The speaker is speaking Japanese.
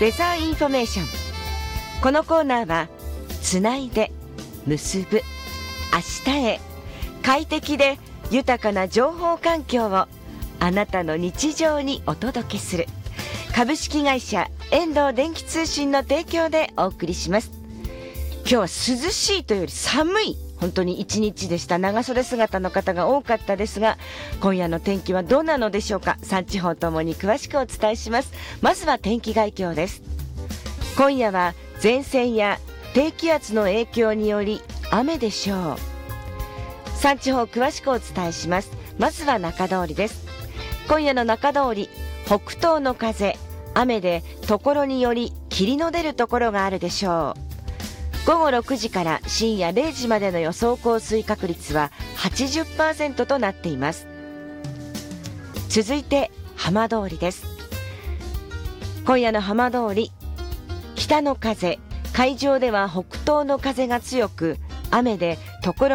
ウェザーインフォメーション。このコーナーはつないで結ぶ明日へ、快適で豊かな情報環境をあなたの日常にお届けする株式会社遠藤電気通信の提供でお送りします。今日は涼しいというより寒い本当に一日でした。長袖姿の方が多かったですが、今夜の天気はどうなのでしょうか。3地方ともに詳しくお伝えします。まずは天気概況です。今夜は前線や低気圧の影響により雨でしょう。3地方詳しくお伝えします。まずは中通りです。今夜の中通り、北東の風、雨で所により霧の出るところがあるでしょう。午後6時から深夜0時までの予想降水確率は 80% となっています。続いて浜通りです。今夜の浜通り、北の風、海上では北東の風が強く、雨で所